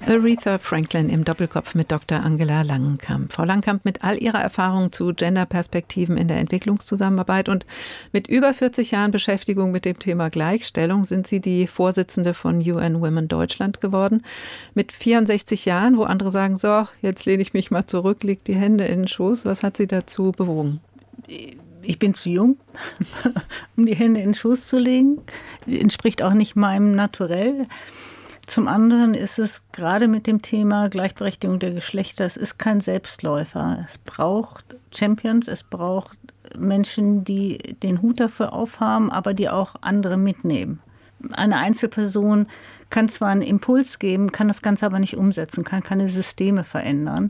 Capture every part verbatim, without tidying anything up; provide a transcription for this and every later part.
Aretha Franklin im Doppelkopf mit Doktor Angela Langenkamp. Frau Langenkamp, mit all Ihrer Erfahrung zu Genderperspektiven in der Entwicklungszusammenarbeit und mit über vierzig Jahren Beschäftigung mit dem Thema Gleichstellung sind Sie die Vorsitzende von U N Women Deutschland geworden. Mit vierundsechzig Jahren, wo andere sagen, so, jetzt lehne ich mich mal zurück, leg die Hände in den Schoß. Was hat Sie dazu bewogen? Ich bin zu jung, um die Hände in den Schoß zu legen. Entspricht auch nicht meinem Naturell. Zum anderen ist es gerade mit dem Thema Gleichberechtigung der Geschlechter, es ist kein Selbstläufer. Es braucht Champions, es braucht Menschen, die den Hut dafür aufhaben, aber die auch andere mitnehmen. Eine Einzelperson kann zwar einen Impuls geben, kann das Ganze aber nicht umsetzen, kann keine Systeme verändern.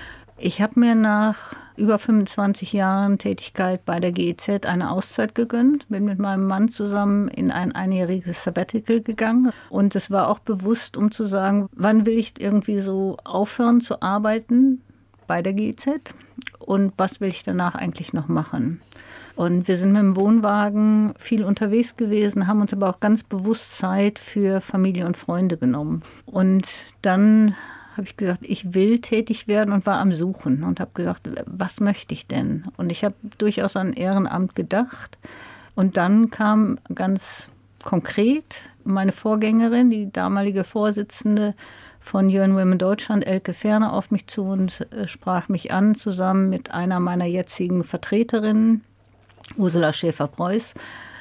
Ich habe mir nach über fünfundzwanzig Jahren Tätigkeit bei der G E Z eine Auszeit gegönnt, bin mit meinem Mann zusammen in ein einjähriges Sabbatical gegangen. Und es war auch bewusst, um zu sagen, wann will ich irgendwie so aufhören zu arbeiten bei der G E Z und was will ich danach eigentlich noch machen. Und wir sind mit dem Wohnwagen viel unterwegs gewesen, haben uns aber auch ganz bewusst Zeit für Familie und Freunde genommen. Und dann habe ich gesagt, ich will tätig werden und war am Suchen und habe gesagt, was möchte ich denn? Und ich habe durchaus an Ehrenamt gedacht. Und dann kam ganz konkret meine Vorgängerin, die damalige Vorsitzende von U N Women Deutschland, Elke Ferner, auf mich zu und sprach mich an, zusammen mit einer meiner jetzigen Vertreterinnen, Ursula Schäfer-Preuß,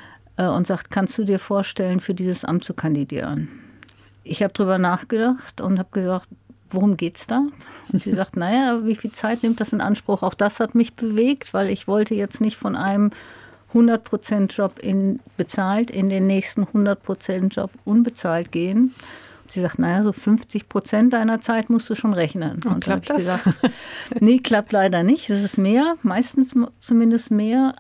und sagt, kannst du dir vorstellen, für dieses Amt zu kandidieren? Ich habe darüber nachgedacht und habe gesagt, worum geht's da? Und sie sagt, naja, wie viel Zeit nimmt das in Anspruch? Auch das hat mich bewegt, weil ich wollte jetzt nicht von einem hundert Prozent Job in, bezahlt in den nächsten hundert Prozent Job unbezahlt gehen. Und sie sagt, naja, so fünfzig Prozent deiner Zeit musst du schon rechnen. Und, und klappt dann habe ich das? gesagt, nee, klappt leider nicht. Es ist mehr, meistens zumindest mehr.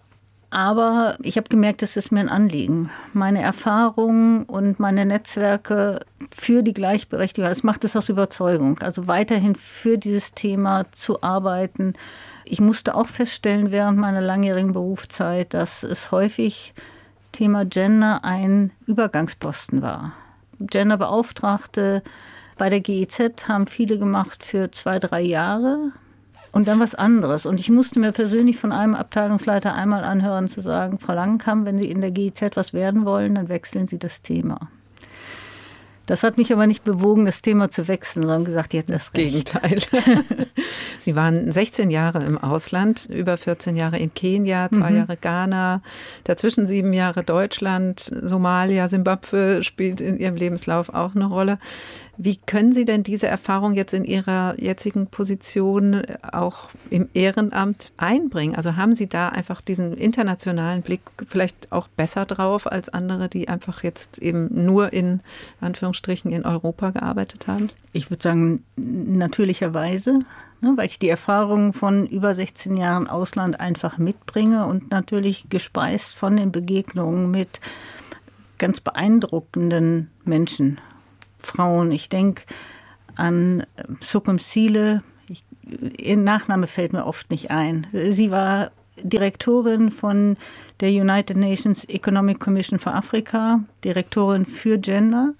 Aber ich habe gemerkt, es ist mir ein Anliegen. Meine Erfahrungen und meine Netzwerke für die Gleichberechtigung, das macht es aus Überzeugung. Also weiterhin für dieses Thema zu arbeiten. Ich musste auch feststellen während meiner langjährigen Berufszeit, dass es häufig Thema Gender ein Übergangsposten war. Genderbeauftragte bei der G E Z haben viele gemacht für zwei, drei Jahre. Und dann was anderes. Und ich musste mir persönlich von einem Abteilungsleiter einmal anhören, zu sagen, Frau Langenkamp, wenn Sie in der G E Z was werden wollen, dann wechseln Sie das Thema. Das hat mich aber nicht bewogen, das Thema zu wechseln, sondern gesagt, jetzt erst recht. Gegenteil. Sie waren sechzehn Jahre im Ausland, über vierzehn Jahre in Kenia, zwei mhm. Jahre Ghana, dazwischen sieben Jahre Deutschland, Somalia, Simbabwe spielt in Ihrem Lebenslauf auch eine Rolle. Wie können Sie denn diese Erfahrung jetzt in Ihrer jetzigen Position auch im Ehrenamt einbringen? Also haben Sie da einfach diesen internationalen Blick vielleicht auch besser drauf als andere, die einfach jetzt eben nur in Anführungsstrichen in Europa gearbeitet haben? Ich würde sagen, natürlicherweise, ne, weil ich die Erfahrung von über sechzehn Jahren Ausland einfach mitbringe und natürlich gespeist von den Begegnungen mit ganz beeindruckenden Menschen. Frauen. Ich denke an Sukum Sile. Ich, ihr Nachname fällt mir oft nicht ein. Sie war Direktorin von der United Nations Economic Commission für Afrika, Direktorin für Gender.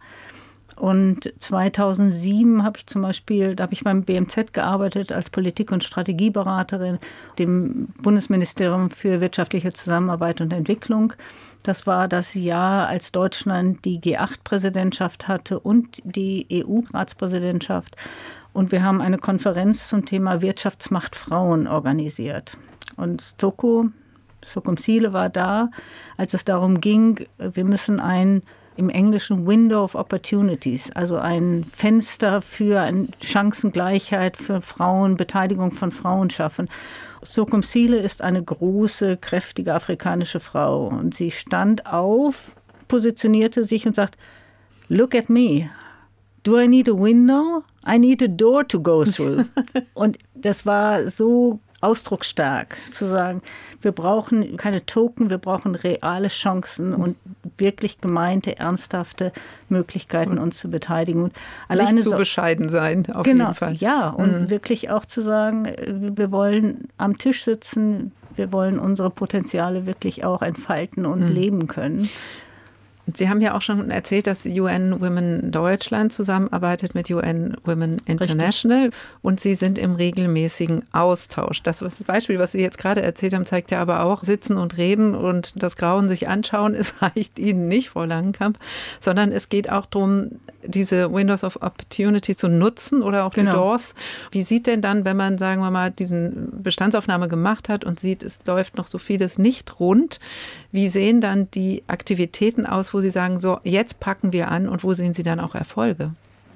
Und zweitausendsieben habe ich zum Beispiel, da habe ich beim B M Z gearbeitet als Politik- und Strategieberaterin, dem Bundesministerium für wirtschaftliche Zusammenarbeit und Entwicklung. Das war das Jahr, als Deutschland die G acht Präsidentschaft hatte und die E U-Ratspräsidentschaft. Und wir haben eine Konferenz zum Thema Wirtschaftsmacht Frauen organisiert. Und Soko, Sukum Sile war da, als es darum ging, wir müssen ein im Englischen Window of Opportunities, also ein Fenster für eine Chancengleichheit für Frauen, Beteiligung von Frauen schaffen. Sukum Sile ist eine große, kräftige afrikanische Frau und sie stand auf, positionierte sich und sagt, look at me. Do I need a window? I need a door to go through. Und das war so ausdrucksstark, zu sagen, wir brauchen keine Token, wir brauchen reale Chancen und wirklich gemeinte, ernsthafte Möglichkeiten, uns zu beteiligen. Und alleine nicht zu so bescheiden sein, auf genau, jeden Fall. Ja, und mhm. wirklich auch zu sagen, wir wollen am Tisch sitzen, wir wollen unsere Potenziale wirklich auch entfalten und mhm. leben können. Sie haben ja auch schon erzählt, dass U N Women Deutschland zusammenarbeitet mit U N Women International. Richtig. Und Sie sind im regelmäßigen Austausch. Das, das Beispiel, was Sie jetzt gerade erzählt haben, zeigt ja aber auch, sitzen und reden und das Grauen sich anschauen, es reicht Ihnen nicht, Frau Langenkamp, sondern es geht auch darum, diese Windows of Opportunity zu nutzen oder auch genau. die Doors. Wie sieht denn dann, wenn man, sagen wir mal, diesen Bestandsaufnahme gemacht hat und sieht, es läuft noch so vieles nicht rund, wie sehen dann die Aktivitäten aus, wo Sie sagen, so, jetzt packen wir an und wo sehen Sie dann auch Erfolge?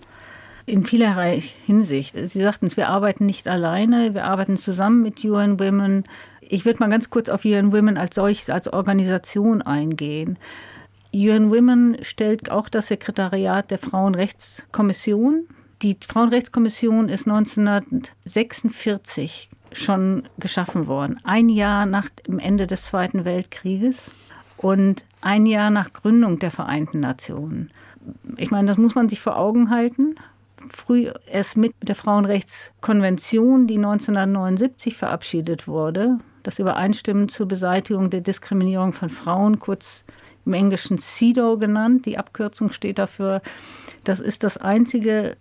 In vielerlei Hinsicht. Sie sagten es, wir arbeiten nicht alleine, wir arbeiten zusammen mit U N Women. Ich würde mal ganz kurz auf U N Women als solches, als Organisation eingehen. U N Women stellt auch das Sekretariat der Frauenrechtskommission. Die Frauenrechtskommission ist neunzehnhundertsechsundvierzig schon geschaffen worden. Ein Jahr nach dem Ende des Zweiten Weltkrieges und ein Jahr nach Gründung der Vereinten Nationen. Ich meine, das muss man sich vor Augen halten. Früh erst mit der Frauenrechtskonvention, die neunzehnhundertneunundsiebzig verabschiedet wurde, das Übereinstimmen zur Beseitigung der Diskriminierung von Frauen, kurz im Englischen C E D A W genannt, die Abkürzung steht dafür. Das ist das einzige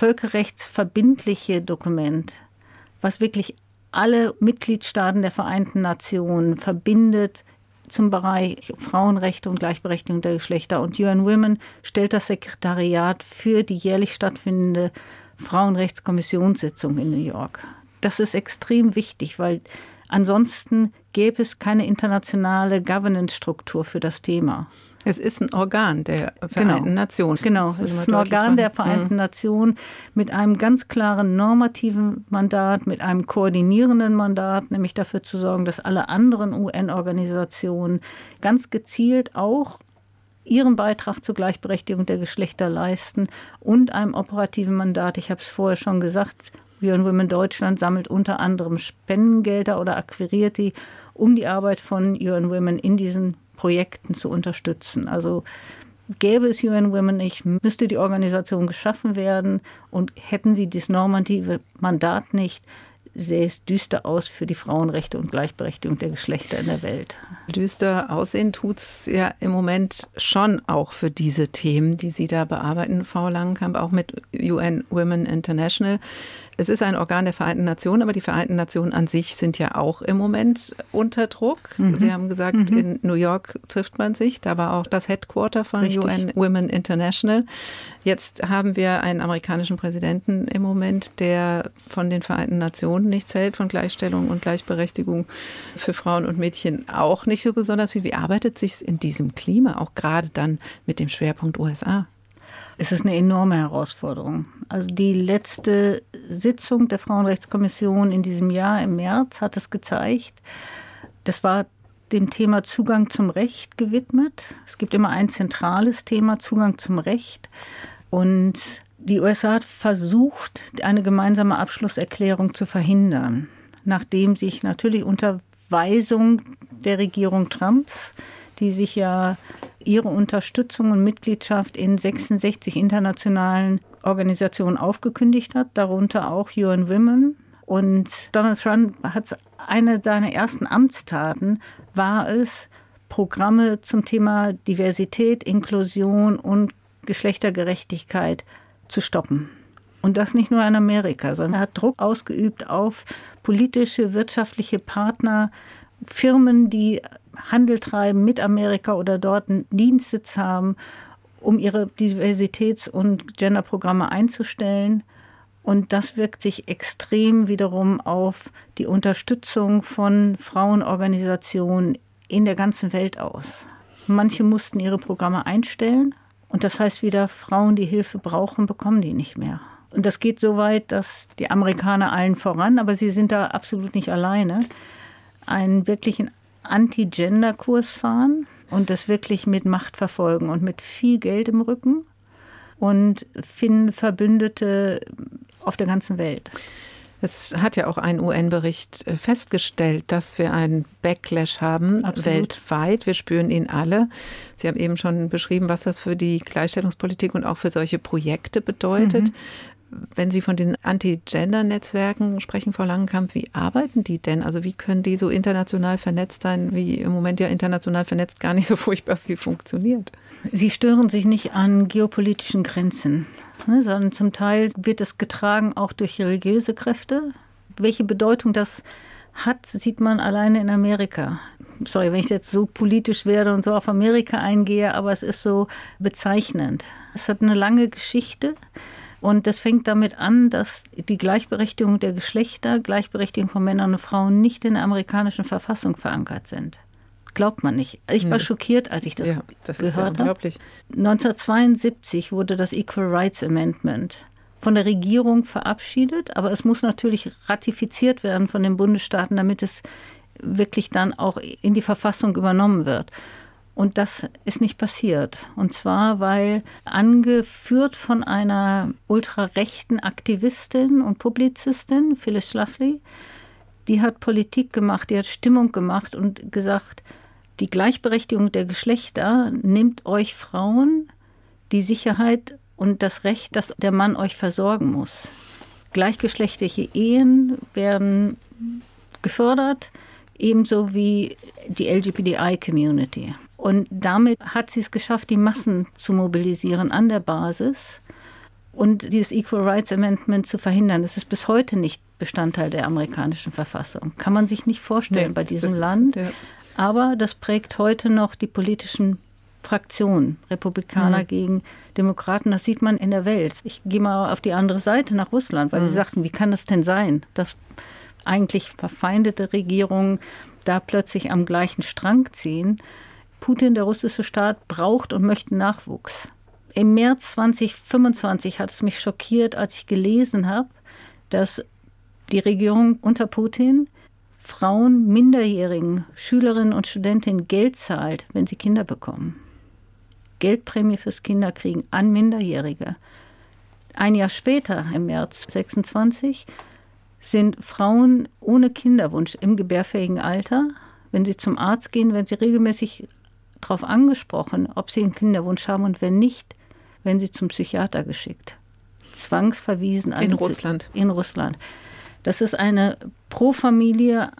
völkerrechtsverbindliche Dokument, was wirklich alle Mitgliedstaaten der Vereinten Nationen verbindet zum Bereich Frauenrechte und Gleichberechtigung der Geschlechter. Und U N Women stellt das Sekretariat für die jährlich stattfindende Frauenrechtskommissionssitzung in New York. Das ist extrem wichtig, weil ansonsten gäbe es keine internationale Governance-Struktur für das Thema. Es ist ein Organ der Vereinten genau. Nationen. Genau, es ist ein Organ der Vereinten mhm. Nationen mit einem ganz klaren normativen Mandat, mit einem koordinierenden Mandat, nämlich dafür zu sorgen, dass alle anderen U N-Organisationen ganz gezielt auch ihren Beitrag zur Gleichberechtigung der Geschlechter leisten und einem operativen Mandat. Ich habe es vorher schon gesagt, U N Women Deutschland sammelt unter anderem Spendengelder oder akquiriert die, um die Arbeit von U N Women in diesen Projekten zu unterstützen. Also gäbe es U N Women nicht, müsste die Organisation geschaffen werden und hätten sie das normative Mandat nicht, sähe es düster aus für die Frauenrechte und Gleichberechtigung der Geschlechter in der Welt. Düster aussehen tut es ja im Moment schon auch für diese Themen, die Sie da bearbeiten, Frau Langenkamp, auch mit U N Women International. Es ist ein Organ der Vereinten Nationen, aber die Vereinten Nationen an sich sind ja auch im Moment unter Druck. Mhm. Sie haben gesagt, mhm. in New York trifft man sich. Da war auch das Headquarter von Richtig. U N Women International. Jetzt haben wir einen amerikanischen Präsidenten im Moment, der von den Vereinten Nationen nichts hält, von Gleichstellung und Gleichberechtigung für Frauen und Mädchen auch nicht so besonders viel. Wie arbeitet es sich in diesem Klima, auch gerade dann mit dem Schwerpunkt U S A? Es ist eine enorme Herausforderung. Also die letzte Sitzung der Frauenrechtskommission in diesem Jahr im März hat es gezeigt. Das war dem Thema Zugang zum Recht gewidmet. Es gibt immer ein zentrales Thema, Zugang zum Recht. Und die U S A hat versucht, eine gemeinsame Abschlusserklärung zu verhindern, nachdem sich natürlich unter Weisung der Regierung Trumps, die sich ja ihre Unterstützung und Mitgliedschaft in sechsundsechzig internationalen Organisationen aufgekündigt hat, darunter auch U N Women. Und Donald Trump hat eine seiner ersten Amtstaten, war es, Programme zum Thema Diversität, Inklusion und Geschlechtergerechtigkeit zu stoppen. Und das nicht nur in Amerika, sondern er hat Druck ausgeübt auf politische, wirtschaftliche Partner, Firmen, die Handel treiben mit Amerika oder dort einen Dienstsitz haben, um ihre Diversitäts- und Genderprogramme einzustellen. Und das wirkt sich extrem wiederum auf die Unterstützung von Frauenorganisationen in der ganzen Welt aus. Manche mussten ihre Programme einstellen. Und das heißt wieder, Frauen, die Hilfe brauchen, bekommen die nicht mehr. Und das geht so weit, dass die Amerikaner allen voran, aber sie sind da absolut nicht alleine, einen wirklichen Anti-Gender-Kurs fahren und das wirklich mit Macht verfolgen und mit viel Geld im Rücken und finden Verbündete auf der ganzen Welt. Es hat ja auch ein U N-Bericht festgestellt, dass wir einen Backlash haben Absolut. weltweit. Wir spüren ihn alle. Sie haben eben schon beschrieben, was das für die Gleichstellungspolitik und auch für solche Projekte bedeutet. Mhm. wenn Sie von diesen Anti-Gender-Netzwerken sprechen, Frau Langenkamp, wie arbeiten die denn? Also wie können die so international vernetzt sein, wie im Moment ja international vernetzt gar nicht so furchtbar viel funktioniert? Sie stören sich nicht an geopolitischen Grenzen, ne, sondern zum Teil wird es getragen auch durch religiöse Kräfte. Welche Bedeutung das hat, sieht man alleine in Amerika. Sorry, wenn ich jetzt so politisch werde und so auf Amerika eingehe, aber es ist so bezeichnend. Es hat eine lange Geschichte und das fängt damit an, dass die Gleichberechtigung der Geschlechter, Gleichberechtigung von Männern und Frauen nicht in der amerikanischen Verfassung verankert sind. Glaubt man nicht. Ich war schockiert, als ich das, ja, das gehört ist ja habe. unglaublich. neunzehnhundertzweiundsiebzig wurde das Equal Rights Amendment von der Regierung verabschiedet, aber es muss natürlich ratifiziert werden von den Bundesstaaten, damit es wirklich dann auch in die Verfassung übernommen wird. Und das ist nicht passiert. Und zwar, weil angeführt von einer ultrarechten Aktivistin und Publizistin, Phyllis Schlafly, die hat Politik gemacht, die hat Stimmung gemacht und gesagt, die Gleichberechtigung der Geschlechter nimmt euch Frauen die Sicherheit und das Recht, dass der Mann euch versorgen muss. Gleichgeschlechtliche Ehen werden gefördert, ebenso wie die L G B T I-Community. Und damit hat sie es geschafft, die Massen zu mobilisieren an der Basis und dieses Equal Rights Amendment zu verhindern. Das ist bis heute nicht Bestandteil der amerikanischen Verfassung. Kann man sich nicht vorstellen nee, bei diesem Land. Ist, ja. Aber das prägt heute noch die politischen Fraktionen, Republikaner mhm. gegen Demokraten. Das sieht man in der Welt. Ich gehe mal auf die andere Seite nach Russland, weil mhm. sie sagten, wie kann das denn sein, dass eigentlich verfeindete Regierungen da plötzlich am gleichen Strang ziehen. Putin, der russische Staat, braucht und möchte Nachwuchs. Im März zweitausendfünfundzwanzig hat es mich schockiert, als ich gelesen habe, dass die Regierung unter Putin Frauen, Minderjährigen, Schülerinnen und Studentinnen Geld zahlt, wenn sie Kinder bekommen. Geldprämie fürs Kinderkriegen an Minderjährige. Ein Jahr später, im März sechsundzwanzig, sind Frauen ohne Kinderwunsch im gebärfähigen Alter, wenn sie zum Arzt gehen, werden sie regelmäßig darauf angesprochen, ob sie einen Kinderwunsch haben und wenn nicht, werden sie zum Psychiater geschickt. Zwangsverwiesen. In Russland. In Russland. Das ist eine Pro-Familie,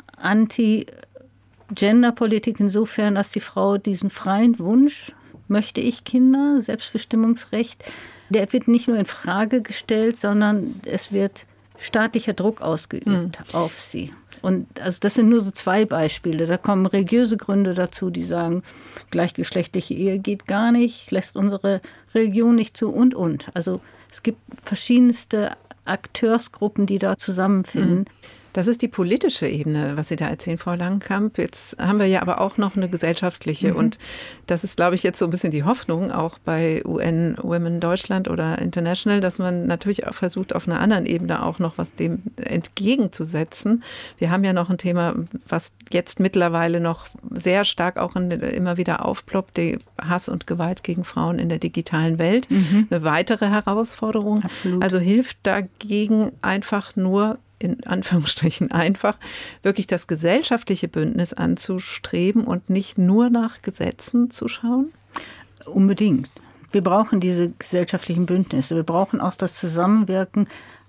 Anti-Gender-Politik insofern, dass die Frau diesen freien Wunsch, möchte ich Kinder, Selbstbestimmungsrecht, der wird nicht nur in Frage gestellt, sondern es wird staatlicher Druck ausgeübt mhm. auf sie. Und also das sind nur so zwei Beispiele. Da kommen religiöse Gründe dazu, die sagen, gleichgeschlechtliche Ehe geht gar nicht, lässt unsere Religion nicht zu und, und. Also es gibt verschiedenste Akteursgruppen, die da zusammenfinden. Das ist die politische Ebene, was Sie da erzählen, Frau Langenkamp. Jetzt haben wir ja aber auch noch eine gesellschaftliche. Mhm. Und das ist, glaube ich, jetzt so ein bisschen die Hoffnung, auch bei U N Women Deutschland oder International, dass man natürlich auch versucht, auf einer anderen Ebene auch noch was dem entgegenzusetzen. Wir haben ja noch ein Thema, was jetzt mittlerweile noch sehr stark auch in, immer wieder aufploppt, die Hass und Gewalt gegen Frauen in der digitalen Welt. Mhm. Eine weitere Herausforderung. Absolut. Also hilft dagegen einfach nur, in Anführungsstrichen einfach, wirklich das gesellschaftliche Bündnis anzustreben und nicht nur nach Gesetzen zu schauen? Unbedingt. Wir brauchen diese gesellschaftlichen Bündnisse. Wir brauchen auch das Zusammenwirken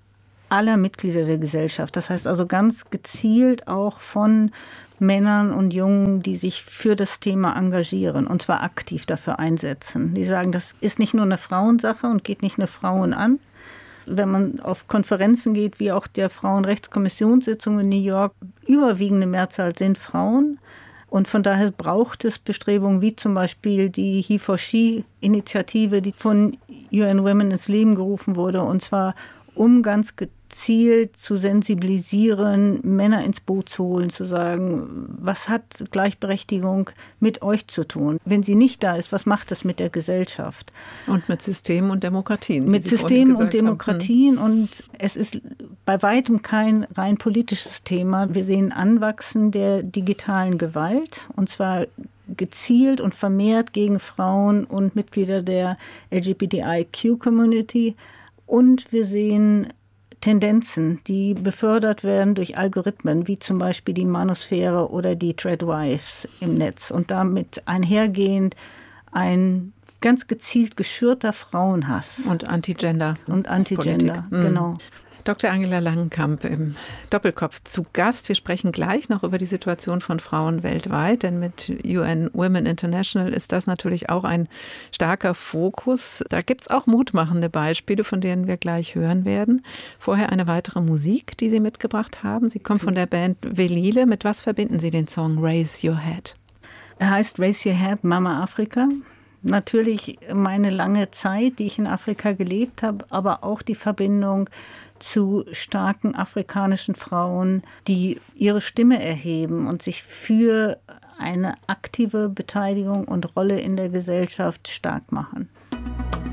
aller Mitglieder der Gesellschaft. Das heißt also ganz gezielt auch von Männern und Jungen, die sich für das Thema engagieren und zwar aktiv dafür einsetzen. Die sagen, das ist nicht nur eine Frauensache und geht nicht nur Frauen an. Wenn man auf Konferenzen geht, wie auch der Frauenrechtskommissionssitzung in New York, überwiegende Mehrzahl sind Frauen. Und von daher braucht es Bestrebungen wie zum Beispiel die He for She-Initiative, die von U N Women ins Leben gerufen wurde. Und zwar um ganz gezielt zu sensibilisieren, Männer ins Boot zu holen, zu sagen, was hat Gleichberechtigung mit euch zu tun? Wenn sie nicht da ist, was macht das mit der Gesellschaft? Und mit Systemen und Demokratien. Mit Systemen und Demokratien. Haben. Und es ist bei weitem kein rein politisches Thema. Wir sehen Anwachsen der digitalen Gewalt, und zwar gezielt und vermehrt gegen Frauen und Mitglieder der L G B T I Q-Community. Und wir sehen Tendenzen, die befördert werden durch Algorithmen, wie zum Beispiel die Manosphäre oder die Threadwives im Netz. Und damit einhergehend ein ganz gezielt geschürter Frauenhass. Und Anti-Gender. Und Anti-Gender, mhm. genau. Doktor Angela Langenkamp im Doppelkopf zu Gast. Wir sprechen gleich noch über die Situation von Frauen weltweit, denn mit U N Women International ist das natürlich auch ein starker Fokus. Da gibt es auch mutmachende Beispiele, von denen wir gleich hören werden. Vorher eine weitere Musik, die Sie mitgebracht haben. Sie kommt von der Band Velile. Mit was verbinden Sie den Song Raise Your Head? Er heißt Raise Your Head, Mama Afrika. Natürlich meine lange Zeit, die ich in Afrika gelebt habe, aber auch die Verbindung zu starken afrikanischen Frauen, die ihre Stimme erheben und sich für eine aktive Beteiligung und Rolle in der Gesellschaft stark machen.